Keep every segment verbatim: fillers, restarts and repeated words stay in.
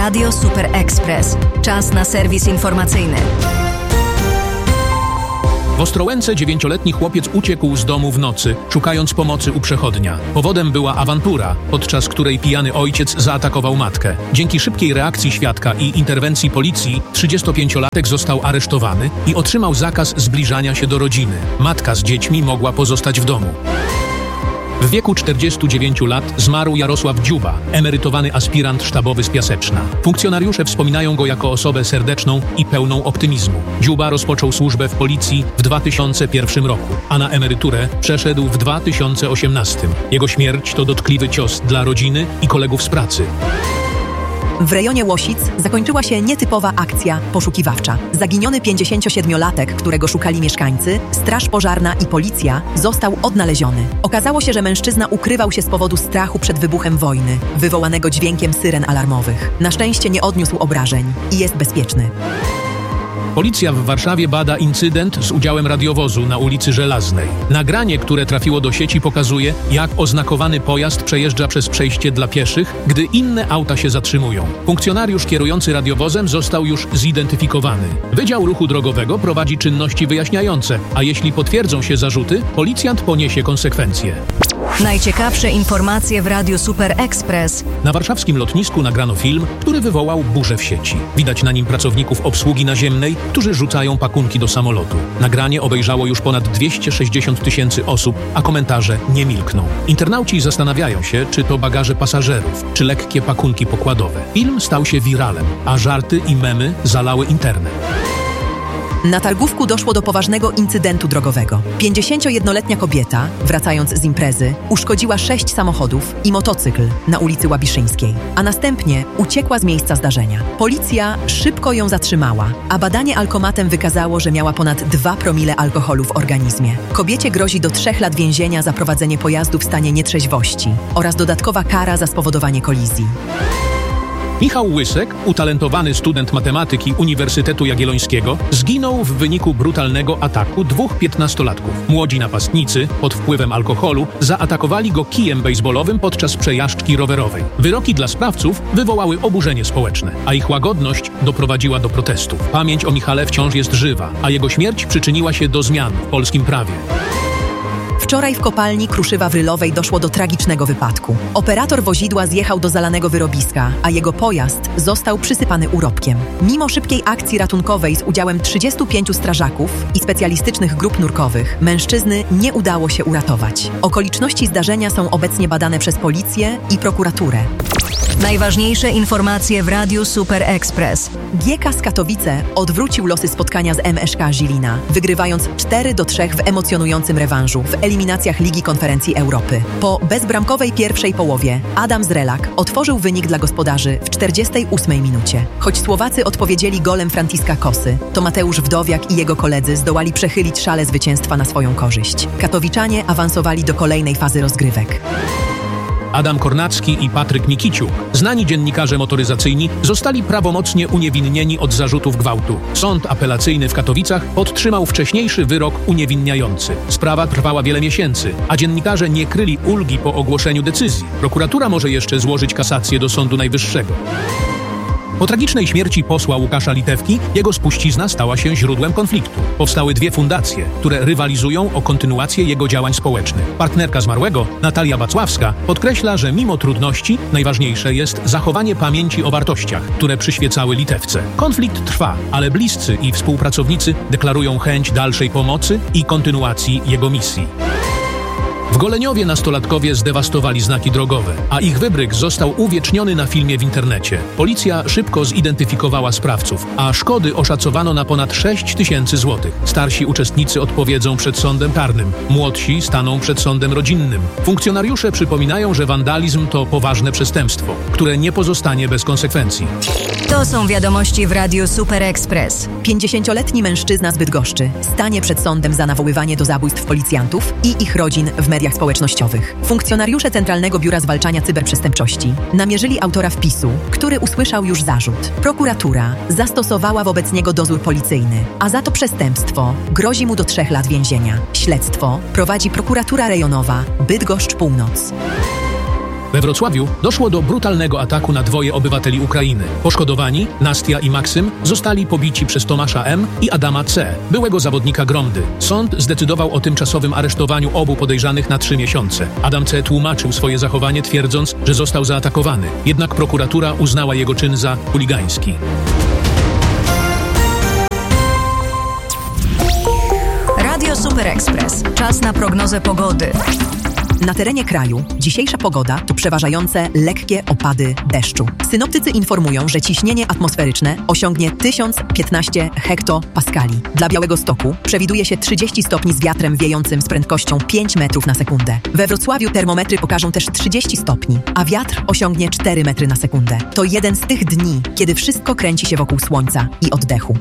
Radio Super Express. Czas na serwis informacyjny. W Ostrołęce dziewięcioletni chłopiec uciekł z domu w nocy, szukając pomocy u przechodnia. Powodem była awantura, podczas której pijany ojciec zaatakował matkę. Dzięki szybkiej reakcji świadka i interwencji policji trzydziestopięciolatek został aresztowany i otrzymał zakaz zbliżania się do rodziny. Matka z dziećmi mogła pozostać w domu. W wieku czterdziestu dziewięciu lat zmarł Jarosław Dziuba, emerytowany aspirant sztabowy z Piaseczna. Funkcjonariusze wspominają go jako osobę serdeczną i pełną optymizmu. Dziuba rozpoczął służbę w policji w dwa tysiące pierwszym roku, a na emeryturę przeszedł w dwa tysiące osiemnastym. Jego śmierć to dotkliwy cios dla rodziny i kolegów z pracy. W rejonie Łosic zakończyła się nietypowa akcja poszukiwawcza. Zaginiony pięćdziesięciosiedmiolatek, którego szukali mieszkańcy, straż pożarna i policja, został odnaleziony. Okazało się, że mężczyzna ukrywał się z powodu strachu przed wybuchem wojny, wywołanego dźwiękiem syren alarmowych. Na szczęście nie odniósł obrażeń i jest bezpieczny. Policja w Warszawie bada incydent z udziałem radiowozu na ulicy Żelaznej. Nagranie, które trafiło do sieci, pokazuje, jak oznakowany pojazd przejeżdża przez przejście dla pieszych, gdy inne auta się zatrzymują. Funkcjonariusz kierujący radiowozem został już zidentyfikowany. Wydział Ruchu Drogowego prowadzi czynności wyjaśniające, a jeśli potwierdzą się zarzuty, policjant poniesie konsekwencje. Najciekawsze informacje w Radiu Super Express. Na warszawskim lotnisku nagrano film, który wywołał burzę w sieci. Widać na nim pracowników obsługi naziemnej, którzy rzucają pakunki do samolotu. Nagranie obejrzało już ponad dwieście sześćdziesiąt tysięcy osób, a komentarze nie milkną. Internauci zastanawiają się, czy to bagaże pasażerów, czy lekkie pakunki pokładowe. Film stał się wiralem, a żarty i memy zalały internet. Na Targówku doszło do poważnego incydentu drogowego. pięćdziesięciojednoletnia kobieta, wracając z imprezy, uszkodziła sześć samochodów i motocykl na ulicy Łabiszyńskiej, a następnie uciekła z miejsca zdarzenia. Policja szybko ją zatrzymała, a badanie alkomatem wykazało, że miała ponad dwa promile alkoholu w organizmie. Kobiecie grozi do trzech lat więzienia za prowadzenie pojazdu w stanie nietrzeźwości oraz dodatkowa kara za spowodowanie kolizji. Michał Łysek, utalentowany student matematyki Uniwersytetu Jagiellońskiego, zginął w wyniku brutalnego ataku dwóch piętnastolatków. Młodzi napastnicy, pod wpływem alkoholu, zaatakowali go kijem bejsbolowym podczas przejażdżki rowerowej. Wyroki dla sprawców wywołały oburzenie społeczne, a ich łagodność doprowadziła do protestów. Pamięć o Michale wciąż jest żywa, a jego śmierć przyczyniła się do zmian w polskim prawie. Wczoraj w kopalni Kruszywa w Rylowej doszło do tragicznego wypadku. Operator wozidła zjechał do zalanego wyrobiska, a jego pojazd został przysypany urobkiem. Mimo szybkiej akcji ratunkowej z udziałem trzydziestu pięciu strażaków i specjalistycznych grup nurkowych, mężczyzny nie udało się uratować. Okoliczności zdarzenia są obecnie badane przez policję i prokuraturę. Najważniejsze informacje w Radiu Super Express. G K z Katowice odwrócił losy spotkania z M Sz K Żilina, wygrywając cztery do trzech w emocjonującym rewanżu w eliminacjach Ligi Konferencji Europy. Po bezbramkowej pierwszej połowie Adam Zrelak otworzył wynik dla gospodarzy w czterdziestej ósmej minucie. Choć Słowacy odpowiedzieli golem Franciska Kosy, to Mateusz Wdowiak i jego koledzy zdołali przechylić szale zwycięstwa na swoją korzyść. Katowiczanie awansowali do kolejnej fazy rozgrywek. Adam Kornacki i Patryk Mikiciuk, znani dziennikarze motoryzacyjni, zostali prawomocnie uniewinnieni od zarzutów gwałtu. Sąd apelacyjny w Katowicach podtrzymał wcześniejszy wyrok uniewinniający. Sprawa trwała wiele miesięcy, a dziennikarze nie kryli ulgi po ogłoszeniu decyzji. Prokuratura może jeszcze złożyć kasację do Sądu Najwyższego. Po tragicznej śmierci posła Łukasza Litewki, jego spuścizna stała się źródłem konfliktu. Powstały dwie fundacje, które rywalizują o kontynuację jego działań społecznych. Partnerka zmarłego, Natalia Wacławska, podkreśla, że mimo trudności najważniejsze jest zachowanie pamięci o wartościach, które przyświecały Litewce. Konflikt trwa, ale bliscy i współpracownicy deklarują chęć dalszej pomocy i kontynuacji jego misji. W Goleniowie nastolatkowie zdewastowali znaki drogowe, a ich wybryk został uwieczniony na filmie w internecie. Policja szybko zidentyfikowała sprawców, a szkody oszacowano na ponad sześć tysięcy złotych. Starsi uczestnicy odpowiedzą przed sądem karnym, młodsi staną przed sądem rodzinnym. Funkcjonariusze przypominają, że wandalizm to poważne przestępstwo, które nie pozostanie bez konsekwencji. To są wiadomości w Radiu Super Express. pięćdziesięcioletni mężczyzna z Bydgoszczy stanie przed sądem za nawoływanie do zabójstw policjantów i ich rodzin w mediach społecznościowych. Funkcjonariusze Centralnego Biura Zwalczania Cyberprzestępczości namierzyli autora wpisu, który usłyszał już zarzut. Prokuratura zastosowała wobec niego dozór policyjny, a za to przestępstwo grozi mu do trzech lat więzienia. Śledztwo prowadzi prokuratura rejonowa Bydgoszcz Północ. We Wrocławiu doszło do brutalnego ataku na dwoje obywateli Ukrainy. Poszkodowani, Nastia i Maksym, zostali pobici przez Tomasza M. i Adama C., byłego zawodnika Gromdy. Sąd zdecydował o tymczasowym aresztowaniu obu podejrzanych na trzy miesiące. Adam C. tłumaczył swoje zachowanie, twierdząc, że został zaatakowany. Jednak prokuratura uznała jego czyn za chuligański. Radio Super Express. Czas na prognozę pogody. Na terenie kraju dzisiejsza pogoda to przeważające lekkie opady deszczu. Synoptycy informują, że ciśnienie atmosferyczne osiągnie tysiąc piętnaście hektopaskali. Dla Białegostoku przewiduje się trzydzieści stopni z wiatrem wiejącym z prędkością pięć metrów na sekundę. We Wrocławiu termometry pokażą też trzydzieści stopni, a wiatr osiągnie cztery metry na sekundę. To jeden z tych dni, kiedy wszystko kręci się wokół słońca i oddechu.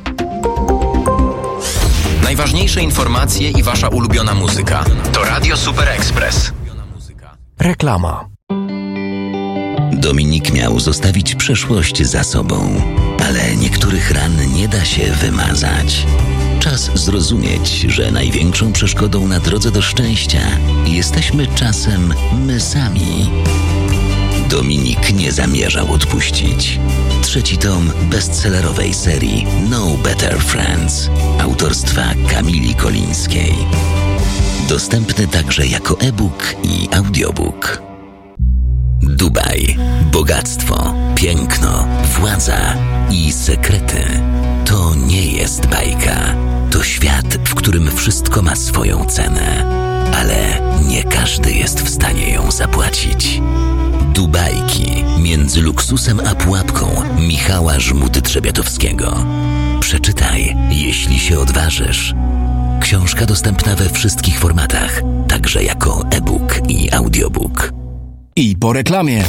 Najważniejsze informacje i wasza ulubiona muzyka. To Radio Super Express. Reklama. Dominik miał zostawić przeszłość za sobą, ale niektórych ran nie da się wymazać. Czas zrozumieć, że największą przeszkodą na drodze do szczęścia jesteśmy czasem my sami. Dominik nie zamierzał odpuścić. Trzeci tom bestsellerowej serii No Better Friends autorstwa Kamili Kolińskiej. Dostępny także jako e-book i audiobook. Dubaj. Bogactwo, piękno, władza i sekrety. To nie jest bajka. To świat, w którym wszystko ma swoją cenę. Ale nie każdy jest w stanie ją zapłacić. Dubajki między luksusem a pułapką Michała Żmudy-Trzebiatowskiego. Przeczytaj, jeśli się odważysz. Książka dostępna we wszystkich formatach, także jako e-book i audiobook. I po reklamie.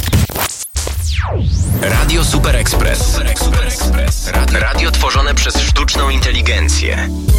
Radio Super Express. Radio tworzone przez sztuczną inteligencję.